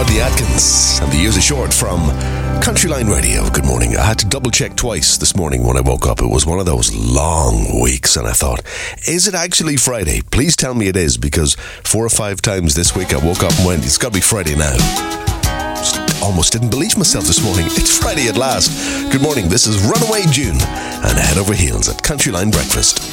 Rodney Atkins and the Years Are Short from Countryline Radio. Good morning. I had to double check twice this morning when I woke up. It was one of those long weeks and I thought, is it actually Friday? Please tell me it is, because 4 or 5 times this week I woke up and went, it's got to be Friday now. Just almost didn't believe myself this morning. It's Friday at last. Good morning. This is Runaway June and Head Over Heels at Countryline Breakfast.